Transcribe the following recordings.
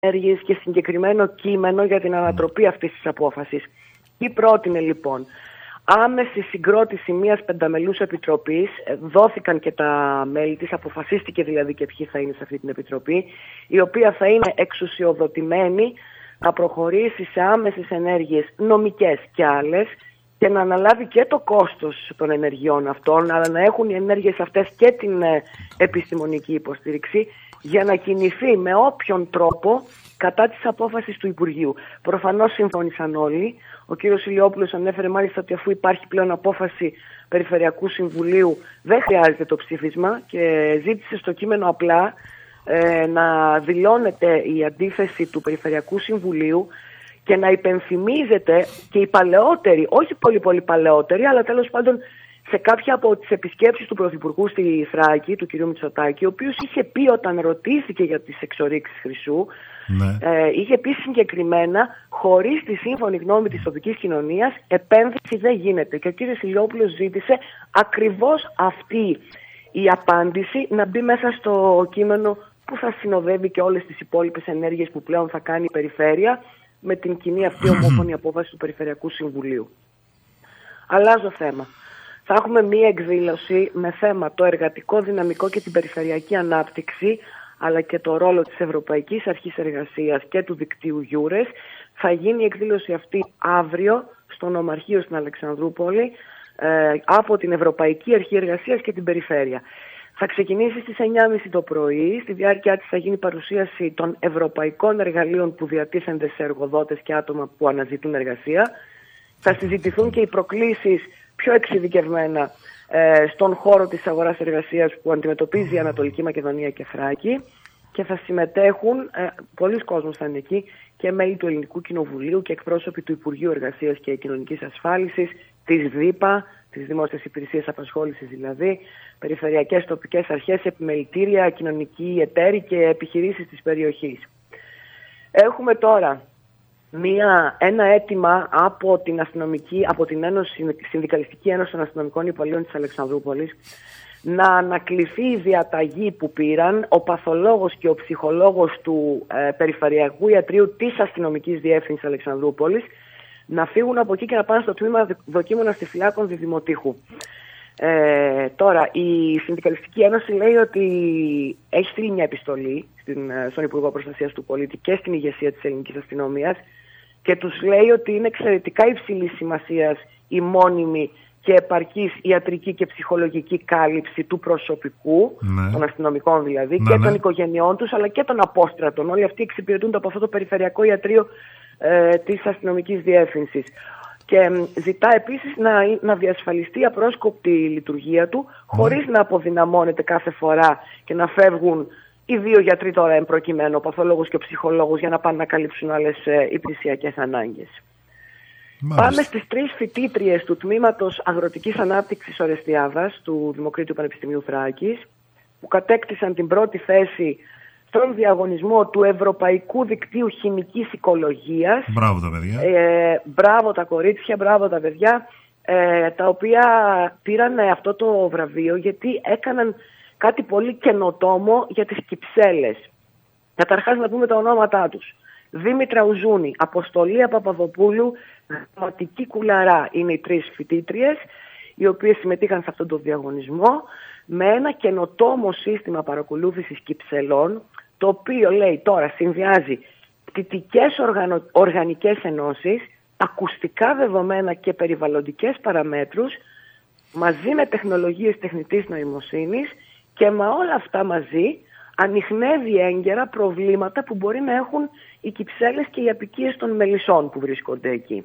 ενέργειες και συγκεκριμένο κείμενο για την ανατροπή αυτής της απόφασης. Τι πρότεινε λοιπόν? Άμεση συγκρότηση μιας πενταμελούς επιτροπής, δόθηκαν και τα μέλη της, αποφασίστηκε δηλαδή και ποιοι θα είναι σε αυτή την επιτροπή, η οποία θα είναι εξουσιοδοτημένη να προχωρήσει σε άμεσες ενέργειες νομικές και άλλες και να αναλάβει και το κόστος των ενεργειών αυτών, αλλά να έχουν οι ενέργειες αυτές και την επιστημονική υποστήριξη για να κινηθεί με όποιον τρόπο κατά της απόφασης του Υπουργείου. Προφανώς συμφώνησαν όλοι. Ο κύριος Ηλιόπουλος ανέφερε μάλιστα ότι αφού υπάρχει πλέον απόφαση Περιφερειακού Συμβουλίου δεν χρειάζεται το ψήφισμα και ζήτησε στο κείμενο απλά να δηλώνεται η αντίθεση του Περιφερειακού Συμβουλίου και να υπενθυμίζεται και οι παλαιότεροι, όχι πολύ παλαιότεροι, αλλά τέλος πάντων σε κάποια από τις επισκέψεις του Πρωθυπουργού στη Θράκη, του κ. Μητσοτάκη, ο οποίος είχε πει όταν ρωτήθηκε για τις εξορίξεις χρυσού, είχε πει συγκεκριμένα, χωρίς τη σύμφωνη γνώμη της τοπικής κοινωνίας, επένδυση δεν γίνεται. Και ο κ. Ηλιόπουλος ζήτησε ακριβώς αυτή η απάντηση να μπει μέσα στο κείμενο που θα συνοδεύει και όλες τις υπόλοιπες ενέργειες που πλέον θα κάνει η Περιφέρεια με την κοινή αυτή ομόφωνη απόφαση του Περιφερειακού Συμβουλίου. Αλλάζω θέμα. Θα έχουμε μία εκδήλωση με θέμα το εργατικό δυναμικό και την περιφερειακή ανάπτυξη, αλλά και το ρόλο της Ευρωπαϊκής Αρχής Εργασίας και του δικτύου EURES. Θα γίνει η εκδήλωση αυτή αύριο στο Νομαρχείο στην Αλεξανδρούπολη από την Ευρωπαϊκή Αρχή Εργασίας και την Περιφέρεια. Θα ξεκινήσει στις 9.30 το πρωί. Στη διάρκεια της θα γίνει παρουσίαση των ευρωπαϊκών εργαλείων που διατίθενται σε εργοδότες και άτομα που αναζητούν εργασία. Θα συζητηθούν και οι προκλήσεις πιο εξειδικευμένα στον χώρο της αγοράς εργασίας που αντιμετωπίζει η Ανατολική Μακεδονία και Θράκη, και θα συμμετέχουν, πολλοί κόσμος θα είναι εκεί, και μέλη του Ελληνικού Κοινοβουλίου και εκπρόσωποι του Υπουργείου Εργασίας και Κοινωνικής Ασφάλισης, της ΔΥΠΑ, της Δημόσιας Υπηρεσίας Απασχόλησης δηλαδή, περιφερειακές τοπικές αρχές, επιμελητήρια, κοινωνικοί εταίροι και επιχειρήσεις της περιοχής. Έχουμε τώρα ένα αίτημα από την Συνδικαλιστική Ένωση των Αστυνομικών Υπαλλήλων της Αλεξανδρούπολης να ανακληθεί η διαταγή που πήραν ο παθολόγος και ο ψυχολόγος του Περιφερειακού Ιατρείου της Αστυνομικής Διεύθυνσης Αλεξανδρούπολης να φύγουν από εκεί και να πάνε στο τμήμα δοκίμων αστιφυλάκων Διδημοτήχου. Τώρα, η Συνδικαλιστική Ένωση λέει ότι έχει στείλει μια επιστολή στον Υπουργό Προστασίας του Πολίτη και στην ηγεσία της ελληνικής αστυνομίας και τους λέει ότι είναι εξαιρετικά υψηλής σημασίας η μόνιμη και επαρκής ιατρική και ψυχολογική κάλυψη του προσωπικού, των αστυνομικών δηλαδή, και των οικογενειών τους, αλλά και των απόστρατων. Όλοι αυτοί εξυπηρετούνται από αυτό το Περιφερειακό Ιατρείο της Αστυνομικής Διεύθυνσης. Και ζητά επίσης να διασφαλιστεί η απρόσκοπτη λειτουργία του, χωρίς να αποδυναμώνεται κάθε φορά και να φεύγουν οι δύο γιατροί τώρα εμπροκειμένου, ο παθολόγος και ο ψυχολόγος, για να πάνε να καλύψουν άλλες υπηρεσιακές ανάγκες. Πάμε στις 3 φοιτήτριες του Τμήματος Αγροτικής Ανάπτυξης Ορεστιάδας του Δημοκρίτιου Πανεπιστημίου Θράκης, που κατέκτησαν την πρώτη θέση στον διαγωνισμό του Ευρωπαϊκού Δικτύου Χημικής Οικολογίας. Μπράβο τα παιδιά. Μπράβο τα κορίτσια, μπράβο τα παιδιά, τα οποία πήραν αυτό το βραβείο γιατί έκαναν κάτι πολύ καινοτόμο για τις κυψέλες. Καταρχάς να πούμε τα ονόματά τους. Δήμητρα Ουζούνη, Αποστολία Παπαδοπούλου, Γραμματική Κουλαρά είναι οι 3 φοιτήτριες οι οποίες συμμετείχαν σε αυτόν τον διαγωνισμό με ένα καινοτόμο σύστημα παρακολούθησης κυψελών, το οποίο λέει τώρα συνδυάζει πτυτικές οργανικές ενώσεις, ακουστικά δεδομένα και περιβαλλοντικές παραμέτρους μαζί με τεχνολογίες τεχνητής νοημοσύνης, και με όλα αυτά μαζί ανιχνεύει έγκαιρα προβλήματα που μπορεί να έχουν οι κυψέλες και οι απικίες των μελισσών που βρίσκονται εκεί.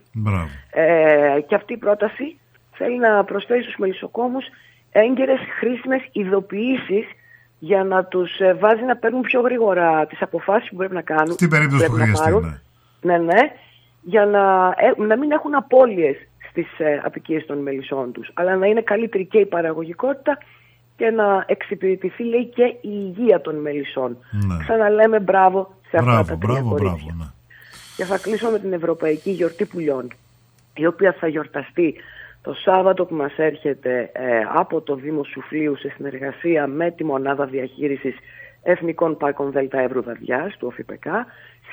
Και αυτή η πρόταση θέλει να προσφέρει στους μελισσοκόμους έγκαιρες χρήσιμες ειδοποιήσεις για να τους βάζει να παίρνουν πιο γρήγορα τις αποφάσεις που πρέπει να κάνουν. Στην περίπτωση που χρειαστεί. Ναι, για να μην έχουν απώλειες στις απικίες των μελισσών τους, αλλά να είναι καλύτερη και η παραγωγικότητα και να εξυπηρετηθεί, λέει, και η υγεία των μελισσών. Ξαναλέμε μπράβο σε αυτά τα 3 κορίτσια. Και θα κλείσω με την Ευρωπαϊκή Γιορτή Πουλιών, η οποία θα γιορταστεί το Σάββατο που μας έρχεται από το Δήμο Σουφλίου σε συνεργασία με τη Μονάδα Διαχείρισης Εθνικών Πάρκων Δέλτα Εύρου Δαδιάς του ΟΦΙΠΕΚΑ.